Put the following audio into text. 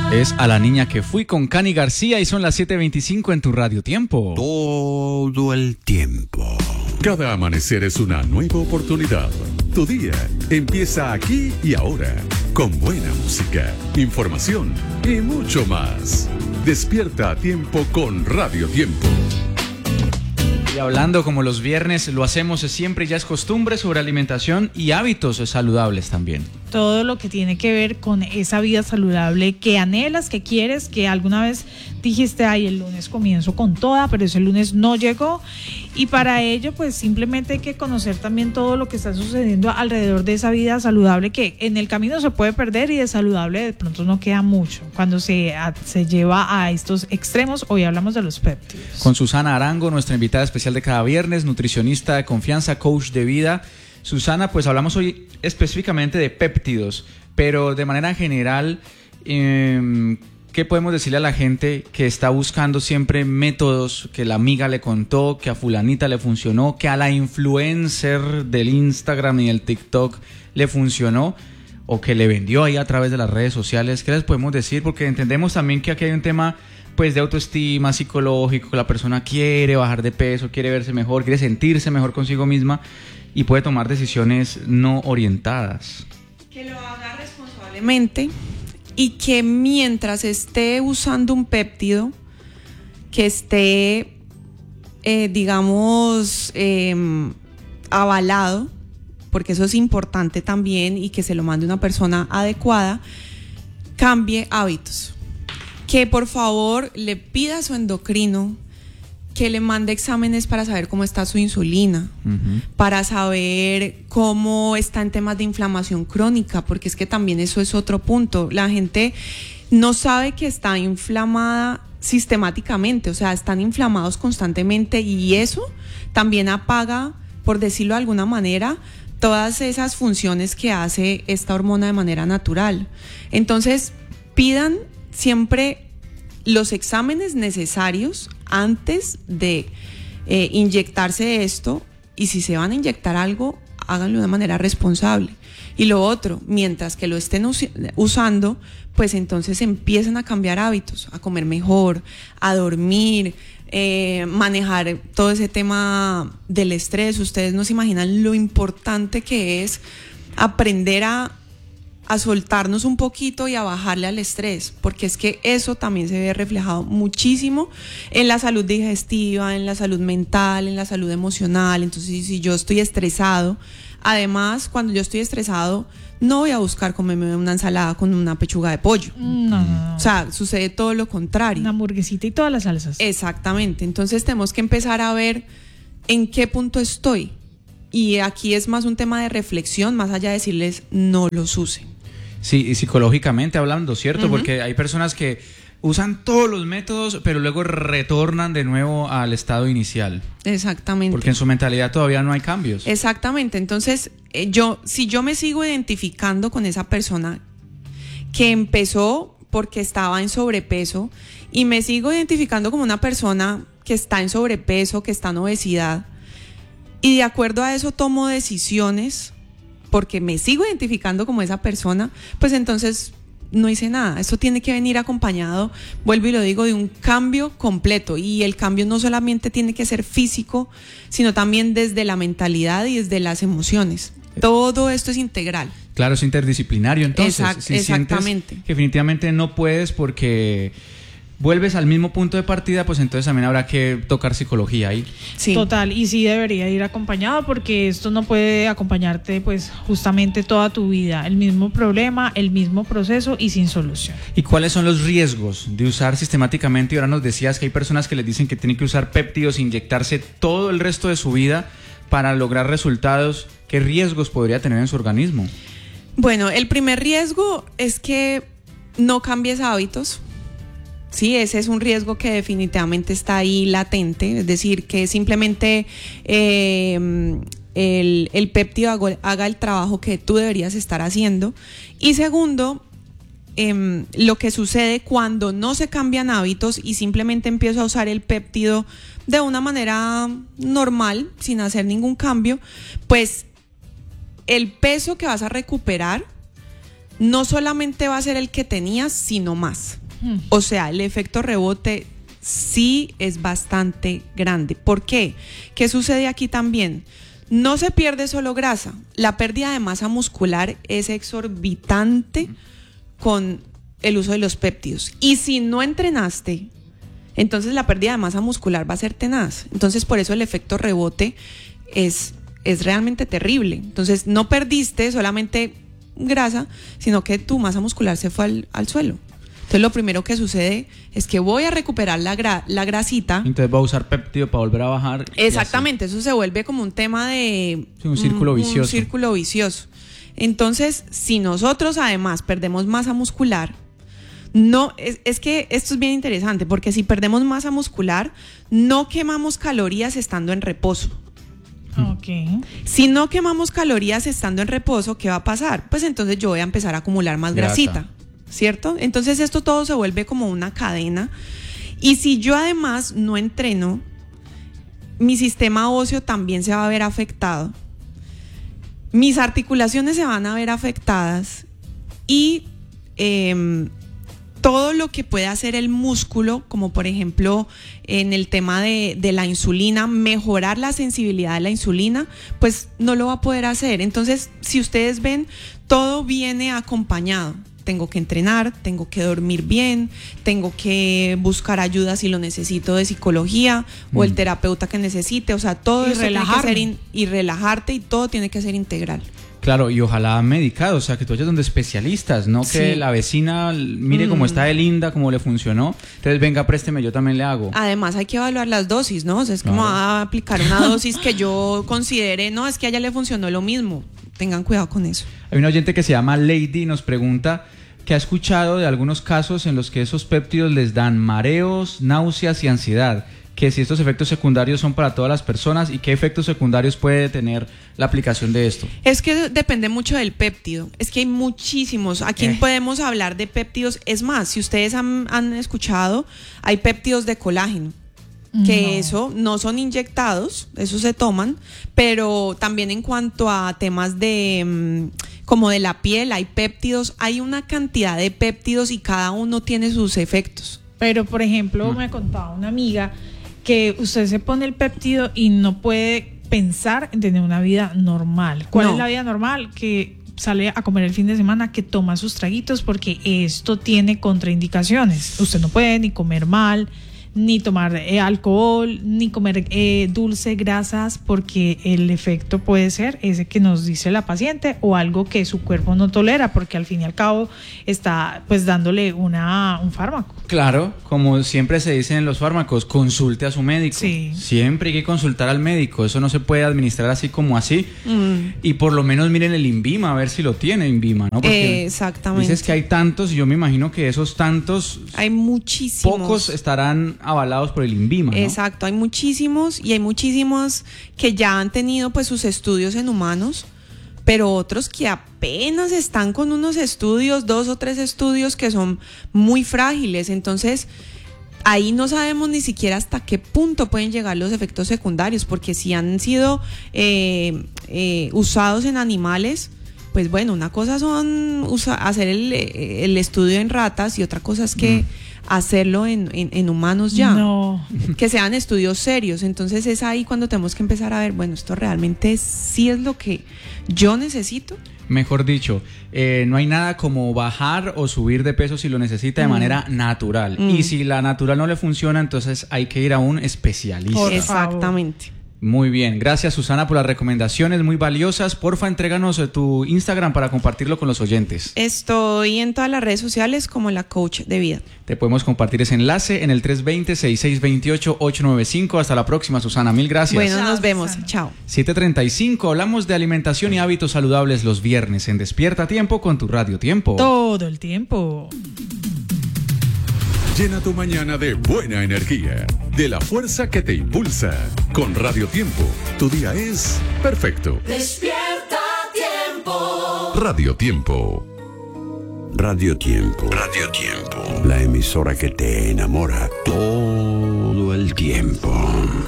Es A la niña que fui con Cani García y son las 7:25 en tu Radio Tiempo. Todo el tiempo. Cada amanecer es una nueva oportunidad. Tu día empieza aquí y ahora, con buena música, información y mucho más. Despierta a tiempo con Radio Tiempo. Y hablando como los viernes lo hacemos siempre, ya es costumbre, sobre alimentación y hábitos saludables también. Todo lo que tiene que ver con esa vida saludable que anhelas, que quieres, que alguna vez dijiste, ay, el lunes comienzo con toda, pero ese lunes no llegó. Y para ello, pues simplemente hay que conocer también todo lo que está sucediendo alrededor de esa vida saludable, que en el camino se puede perder y de saludable de pronto no queda mucho. Cuando se lleva a estos extremos, hoy hablamos de los péptidos. Con Susana Arango, nuestra invitada especial de cada viernes, nutricionista de confianza, coach de vida. Susana, pues hablamos hoy específicamente de péptidos, pero de manera general, ¿qué podemos decirle a la gente que está buscando siempre métodos que la amiga le contó, que a fulanita le funcionó, que a la influencer del Instagram y del TikTok le funcionó, o que le vendió ahí a través de las redes sociales? ¿Qué les podemos decir? Porque entendemos también que aquí hay un tema pues de autoestima, psicológico, que la persona quiere bajar de peso, quiere verse mejor, quiere sentirse mejor consigo misma y puede tomar decisiones no orientadas. Que lo haga responsablemente y que mientras esté usando un péptido, que esté, avalado, porque eso es importante también, y que se lo mande una persona adecuada, cambie hábitos. Que por favor le pida a su endocrino que le mande exámenes para saber cómo está su insulina, para saber cómo está en temas de inflamación crónica, porque es que también eso es otro punto. La gente no sabe que está inflamada sistemáticamente, o sea, están inflamados constantemente, y eso también apaga, por decirlo de alguna manera, todas esas funciones que hace esta hormona de manera natural. Entonces, pidan siempre los exámenes necesarios antes de inyectarse esto, y si se van a inyectar algo, háganlo de una manera responsable. Y lo otro, mientras que lo estén usando, pues entonces empiezan a cambiar hábitos, a comer mejor, a dormir, manejar todo ese tema del estrés. Ustedes no se imaginan lo importante que es aprender a soltarnos un poquito y a bajarle al estrés, porque es que eso también se ve reflejado muchísimo en la salud digestiva, en la salud mental, en la salud emocional. Entonces, si yo estoy estresado, además, cuando yo estoy estresado, no voy a buscar comerme una ensalada con una pechuga de pollo. No. O sea, sucede todo lo contrario. Una hamburguesita y todas las salsas. Exactamente. Entonces tenemos que empezar a ver en qué punto estoy. Y aquí es más un tema de reflexión, más allá de decirles no los usen. Sí, y psicológicamente hablando, ¿cierto? Porque hay personas que usan todos los métodos, pero luego retornan de nuevo al estado inicial. Exactamente. Porque en su mentalidad todavía no hay cambios. Exactamente. Entonces, si yo me sigo identificando con esa persona que empezó porque estaba en sobrepeso, y me sigo identificando como una persona que está en sobrepeso, que está en obesidad, y de acuerdo a eso tomo decisiones porque me sigo identificando como esa persona, pues entonces no hice nada. Esto tiene que venir acompañado, vuelvo y lo digo, de un cambio completo, y el cambio no solamente tiene que ser físico, sino también desde la mentalidad y desde las emociones. Todo esto es integral. Claro, es interdisciplinario, entonces. Si exactamente. Que definitivamente no puedes porque vuelves al mismo punto de partida, pues entonces también habrá que tocar psicología ahí. Sí. Total, y sí debería ir acompañado, porque esto no puede acompañarte pues justamente toda tu vida, el mismo problema, el mismo proceso y sin solución. ¿Y cuáles son los riesgos de usar sistemáticamente? Y ahora nos decías que hay personas que les dicen que tienen que usar péptidos, inyectarse todo el resto de su vida para lograr resultados. ¿Qué riesgos podría tener en su organismo? Bueno, el primer riesgo es que no cambies hábitos. Sí, ese es un riesgo que definitivamente está ahí latente, es decir, que simplemente el péptido haga el trabajo que tú deberías estar haciendo. Y segundo, lo que sucede cuando no se cambian hábitos y simplemente empiezo a usar el péptido de una manera normal, sin hacer ningún cambio, pues el peso que vas a recuperar no solamente va a ser el que tenías, sino más. O sea, el efecto rebote sí es bastante grande. ¿Por qué? ¿Qué sucede aquí también? No se pierde solo grasa, la pérdida de masa muscular es exorbitante con el uso de los péptidos. Y si no entrenaste, entonces la pérdida de masa muscular va a ser tenaz. Entonces por eso el efecto rebote es realmente terrible. Entonces no perdiste solamente grasa, sino que tu masa muscular se fue al suelo. Entonces lo primero que sucede es que voy a recuperar la grasita. Entonces voy a usar péptido para volver a bajar. Exactamente, eso se vuelve como un tema de... Sí, un círculo vicioso. Un círculo vicioso. Entonces, si nosotros además perdemos masa muscular, no, es que esto es bien interesante, porque si perdemos masa muscular, no quemamos calorías estando en reposo. Ok. Si no quemamos calorías estando en reposo, ¿qué va a pasar? Pues entonces yo voy a empezar a acumular más grasita, ¿cierto? Entonces esto todo se vuelve como una cadena. Y si yo además no entreno, mi sistema óseo también se va a ver afectado. Mis articulaciones se van a ver afectadas y todo lo que puede hacer el músculo, como por ejemplo en el tema de la insulina, mejorar la sensibilidad de la insulina, pues no lo va a poder hacer. Entonces, si ustedes ven, todo viene acompañado. Tengo que entrenar, tengo que dormir bien, tengo que buscar ayuda si lo necesito de psicología o el terapeuta que necesite. O sea, todo eso tiene que ser y relajarte, y todo tiene que ser integral. Claro, y ojalá medicado, o sea, que tú vayas donde especialistas, no que la vecina mire cómo está de linda, cómo le funcionó, entonces venga, présteme, yo también le hago. Además hay que evaluar las dosis, ¿no? O sea, es como aplicar una dosis que yo considere, no, es que a ella le funcionó lo mismo. Tengan cuidado con eso. Hay un oyente que se llama Lady y nos pregunta que ha escuchado de algunos casos en los que esos péptidos les dan mareos, náuseas y ansiedad, que si estos efectos secundarios son para todas las personas y qué efectos secundarios puede tener la aplicación de esto. Es que depende mucho del péptido, es que hay muchísimos. Aquí podemos hablar de péptidos, es más, si ustedes han escuchado, hay péptidos de colágeno, que eso no son inyectados, eso se toman, pero también en cuanto a temas de como de la piel, hay péptidos, hay una cantidad de péptidos y cada uno tiene sus efectos. Pero por ejemplo, me contaba una amiga que usted se pone el péptido y no puede pensar en tener una vida normal. ¿Cuál es la vida normal? Que sale a comer el fin de semana, que toma sus traguitos, porque esto tiene contraindicaciones. Usted no puede ni comer mal, ni tomar alcohol, ni comer dulce, grasas, porque el efecto puede ser ese que nos dice la paciente o algo que su cuerpo no tolera, porque al fin y al cabo está pues dándole un fármaco. Claro, como siempre se dice en los fármacos, consulte a su médico. Sí. Siempre hay que consultar al médico, eso no se puede administrar así como así. Y por lo menos miren el INVIMA, a ver si lo tiene INVIMA, ¿no? Porque exactamente. Dices que hay tantos y yo me imagino que esos tantos, hay muchísimos. Pocos estarán avalados por el INVIMA, ¿no? Exacto, hay muchísimos, y hay muchísimos que ya han tenido pues sus estudios en humanos, pero otros que apenas están con unos estudios, 2 o 3 estudios que son muy frágiles. Entonces ahí no sabemos ni siquiera hasta qué punto pueden llegar los efectos secundarios, porque si han sido usados en animales, pues bueno, una cosa son hacer el estudio en ratas y otra cosa es que hacerlo en humanos ya. No. Que sean estudios serios. Entonces es ahí cuando tenemos que empezar a ver, bueno, esto realmente sí es lo que yo necesito. Mejor dicho, no hay nada como bajar o subir de peso si lo necesita de manera natural. Y si la natural no le funciona, entonces hay que ir a un especialista. Exactamente. Muy bien, gracias Susana por las recomendaciones muy valiosas. Porfa, entréganos tu Instagram para compartirlo con los oyentes. Estoy en todas las redes sociales como la coach de vida. Te podemos compartir ese enlace en el 320-6628-895. Hasta la próxima, Susana, mil gracias. Bueno, nos vemos, chao. 7:35, hablamos de alimentación y hábitos saludables los viernes en Despierta Tiempo con tu Radio Tiempo. Todo el tiempo. Llena tu mañana de buena energía, de la fuerza que te impulsa. Con Radio Tiempo, tu día es perfecto. Despierta Tiempo. Radio Tiempo. Radio Tiempo. Radio Tiempo. La emisora que te enamora todo el tiempo.